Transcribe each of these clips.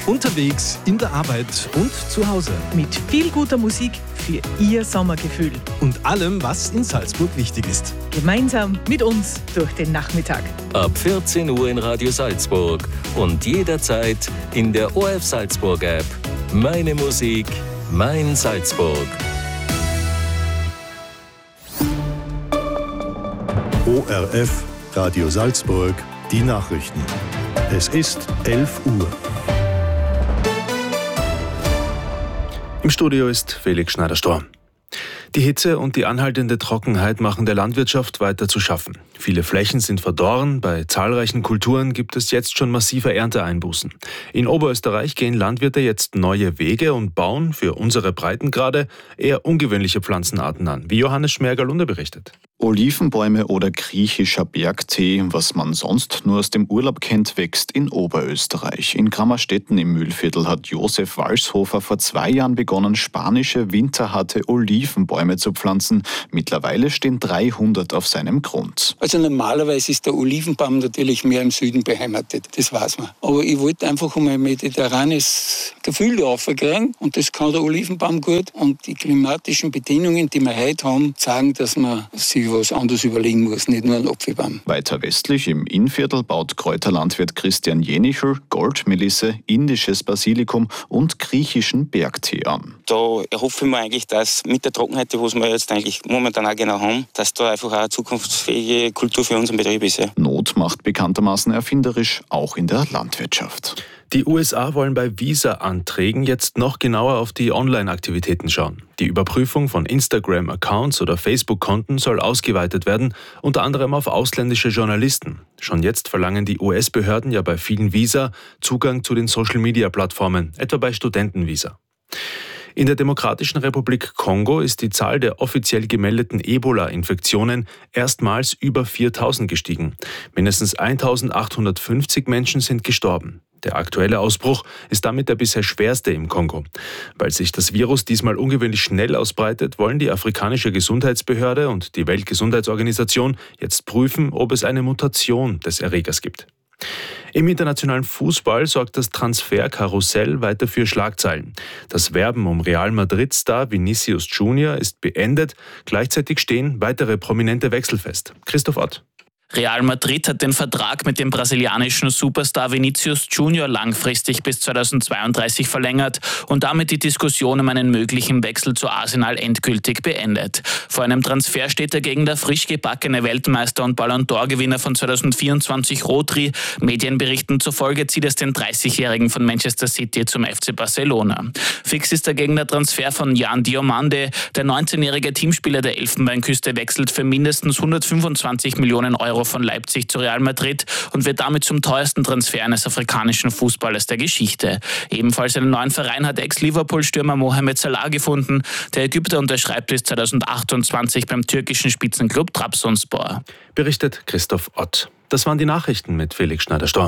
Unterwegs, in der Arbeit und zu Hause. Mit viel guter Musik für Ihr Sommergefühl. Und allem, was in Salzburg wichtig ist. Gemeinsam mit uns durch den Nachmittag. Ab 14 Uhr in Radio Salzburg und jederzeit in der ORF Salzburg App. Meine Musik, mein Salzburg. ORF Radio Salzburg, die Nachrichten. Es ist 11 Uhr. Im Studio ist Felix Schneider-Storr. Die Hitze und die anhaltende Trockenheit machen der Landwirtschaft weiter zu schaffen. Viele Flächen sind verdorren, bei zahlreichen Kulturen gibt es jetzt schon massive Ernteeinbußen. In Oberösterreich gehen Landwirte jetzt neue Wege und bauen für unsere Breitengrade eher ungewöhnliche Pflanzenarten an, wie Johannes Schmerger-Lunde berichtet. Olivenbäume oder griechischer Bergtee, was man sonst nur aus dem Urlaub kennt, wächst in Oberösterreich. In Grammerstetten im Mühlviertel hat Josef Walshofer vor 2 Jahren begonnen, spanische winterharte Olivenbäume zu pflanzen. Mittlerweile stehen 300 auf seinem Grund. Also normalerweise ist der Olivenbaum natürlich mehr im Süden beheimatet, das weiß man. Aber ich wollte einfach ein mediterranes Gefühl da aufkriegen und das kann der Olivenbaum gut. Und die klimatischen Bedingungen, die wir heute haben, sagen, dass man sich was anderes überlegen muss, nicht nur ein Apfelbaum. Weiter westlich im Innviertel baut Kräuterlandwirt Christian Jenichel Goldmelisse, indisches Basilikum und griechischen Bergtee an. Da erhoffe ich mir eigentlich, dass mit der Trockenheit, die wir jetzt eigentlich momentan auch genau haben, dass da einfach eine zukunftsfähige Kultur für unseren Betrieb ist. Ja. Not macht bekanntermaßen erfinderisch, auch in der Landwirtschaft. Die USA wollen bei Visa-Anträgen jetzt noch genauer auf die Online-Aktivitäten schauen. Die Überprüfung von Instagram-Accounts oder Facebook-Konten soll ausgeweitet werden, unter anderem auf ausländische Journalisten. Schon jetzt verlangen die US-Behörden ja bei vielen Visa Zugang zu den Social-Media-Plattformen, etwa bei Studentenvisa. In der Demokratischen Republik Kongo ist die Zahl der offiziell gemeldeten Ebola-Infektionen erstmals über 4.000 gestiegen. Mindestens 1.850 Menschen sind gestorben. Der aktuelle Ausbruch ist damit der bisher schwerste im Kongo. Weil sich das Virus diesmal ungewöhnlich schnell ausbreitet, wollen die afrikanische Gesundheitsbehörde und die Weltgesundheitsorganisation jetzt prüfen, ob es eine Mutation des Erregers gibt. Im internationalen Fußball sorgt das Transferkarussell weiter für Schlagzeilen. Das Werben um Real Madrid-Star Vinicius Junior ist beendet. Gleichzeitig stehen weitere prominente Wechsel fest. Christoph Ott. Real Madrid hat den Vertrag mit dem brasilianischen Superstar Vinicius Junior langfristig bis 2032 verlängert und damit die Diskussion um einen möglichen Wechsel zu Arsenal endgültig beendet. Vor einem Transfer steht dagegen der frisch gebackene Weltmeister und Ballon d'Or-Gewinner von 2024 Rodri. Medienberichten zufolge zieht es den 30-Jährigen von Manchester City zum FC Barcelona. Fix ist dagegen der Transfer von Jan Diomande. Der 19-jährige Teamspieler der Elfenbeinküste wechselt für mindestens 125 Millionen Euro von Leipzig zu Real Madrid und wird damit zum teuersten Transfer eines afrikanischen Fußballers der Geschichte. Ebenfalls einen neuen Verein hat Ex-Liverpool-Stürmer Mohamed Salah gefunden. Der Ägypter unterschreibt bis 2028 beim türkischen Spitzenklub Trabzonspor. Berichtet Christoph Ott. Das waren die Nachrichten mit Felix Schneider-Storr.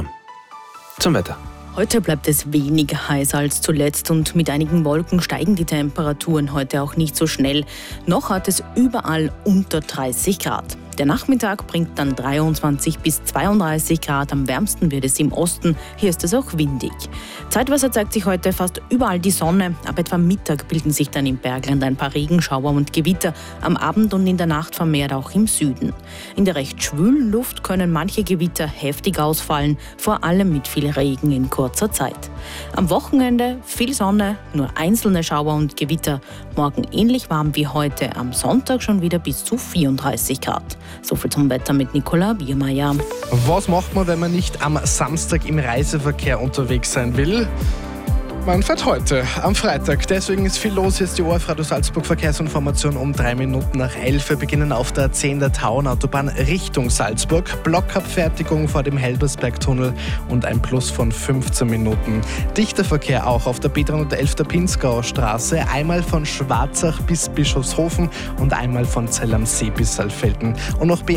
Zum Wetter. Heute bleibt es weniger heiß als zuletzt und mit einigen Wolken steigen die Temperaturen heute auch nicht so schnell. Noch hat es überall unter 30 Grad. Der Nachmittag bringt dann 23 bis 32 Grad. Am wärmsten wird es im Osten. Hier ist es auch windig. Zeitweise zeigt sich heute fast überall die Sonne. Ab etwa Mittag bilden sich dann im Bergland ein paar Regenschauer und Gewitter. Am Abend und in der Nacht vermehrt auch im Süden. In der recht schwülen Luft können manche Gewitter heftig ausfallen. Vor allem mit viel Regen in kurzer Zeit. Am Wochenende viel Sonne, nur einzelne Schauer und Gewitter. Morgen ähnlich warm wie heute. Am Sonntag schon wieder bis zu 34 Grad. Soviel zum Wetter mit Nicola Biermeier. Was macht man, wenn man nicht am Samstag im Reiseverkehr unterwegs sein will? Man fährt heute, am Freitag. Deswegen ist viel los. Hier ist die ORF Radio Salzburg Verkehrsinformation um 3 Minuten nach 11. Wir beginnen auf der 10 der Tauenautobahn Richtung Salzburg. Blockabfertigung vor dem Helbersbergtunnel und ein Plus von 15 Minuten. Dichter Verkehr auch auf der B311 der Pinzgauer Straße. Einmal von Schwarzach bis Bischofshofen und einmal von Zell am See bis Saalfelden. Und noch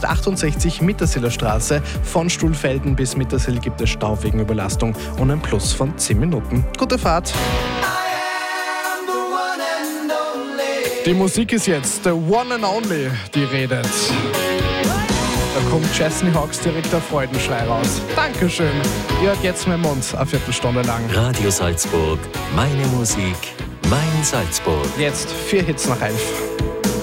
B168 Mittersiller Straße. Von Stuhlfelden bis Mittersill gibt es Stau wegen Überlastung und ein Plus von 10 Minuten. Gute Fahrt. Die Musik ist jetzt the one and only, die redet. Da kommt Chesney Hawks direkt der Freudenschrei raus. Dankeschön. Jörg, jetzt mein Mund, eine Viertelstunde lang. Radio Salzburg, meine Musik, mein Salzburg. Jetzt 4 Hits nach 11.